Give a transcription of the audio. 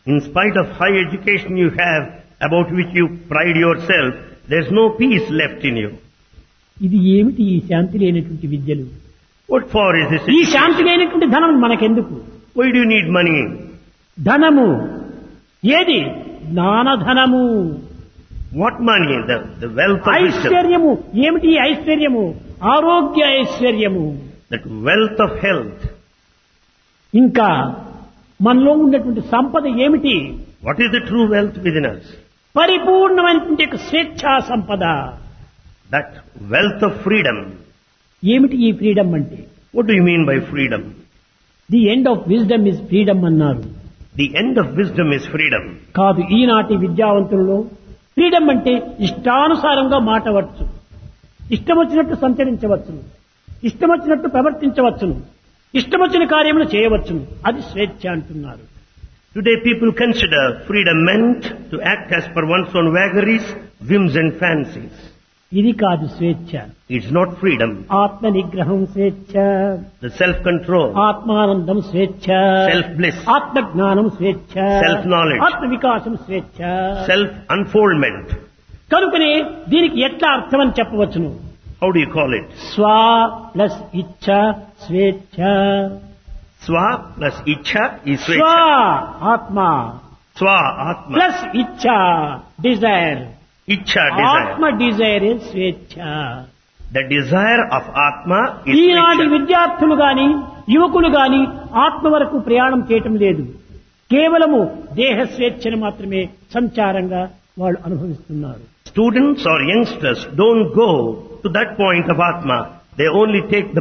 In spite of high education you have, about which you pride yourself, there's no peace left in you. ఇది ఏమిటి ఈ శాంతి లేనటువంటి విద్యలు? What for is this? ఈ శాంతి లేనటువంటి ధనం మనకెందుకు? Why do you need money? ధనము ఏది? జ్ఞానధనము. What money? The wealth of wisdom. ఐశ్వర్యము ఏమిటి? ఈ ఐశ్వర్యము ఆరోగ్య ఐశ్వర్యము. That wealth of health. ఇంకా మనలో ఉన్నటువంటి సంపద ఏమిటి? What is the true wealth within us? పరిపూర్ణమైనటువంటి స్వేచ్ఛా సంపద. That wealth of freedom. ఏమిటి ఈ ఫ్రీడమ్ అంటే? What do you mean by freedom? The end of wisdom is freedom అన్నారు. The end of wisdom is freedom. కాదు, ఈనాటి విద్యావంతులలో ఫ్రీడమ్ అంటే ఇష్టానుసారంగా మాటవచ్చు, ఇష్టం వచ్చినట్టు సంచరించవచ్చును, ఇష్టం వచ్చినట్టు ప్రవర్తించవచ్చును, ఇష్టం వచ్చిన కార్యములు చేయవచ్చును. అది స్వేచ్ఛ అంటున్నారు. Today people consider freedom meant to act as per one's own vagaries, whims and fancies. ఇది కాదు స్వేచ్ఛ. It's not freedom. ఆత్మ నిగ్రహం స్వేచ్ఛ, The self-control, ఆత్మానందం స్వేచ్ఛ, self-bliss, ఆత్మజ్ఞానం స్వేచ్ఛ, Self-knowledge, ఆత్మ వికాసం స్వేచ్ఛ. self-unfoldment. కనుకనే దీనికి ఎట్లా అర్థం అని చెప్పవచ్చును? How do you call it? స్వ ప్లస్ ఇచ్ఛ స్వేచ్ఛ. Swa plus Ichha is స్వ Swecha. ఆత్మ Swa Atma. Plus ఇచ్ఛ Dzire. Ichha ఆత్మ desire. డిజైర్ స్వేచ్ఛ. The desire of Atma is ఈనాటి Swecha. విద్యార్థులు గాని యువకులు గాని ఆత్మ వరకు ప్రయాణం చేయటం లేదు. కేవలము దేహ స్వేచ్ఛను మాత్రమే సంచారంగా వాళ్ళు అనుభవిస్తున్నారు. Students or youngsters don't go to that point of Atma. They only take the